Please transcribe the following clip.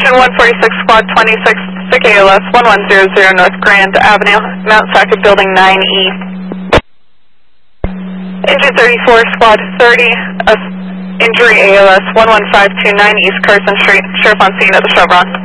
Attention 146 Squad 26, sick ALS 1100 North Grand Avenue, Mount Sackett Building 9E. Injury 34 Squad 30, injury ALS 11529 East Carson Street, Sheriff on scene at the Chevron.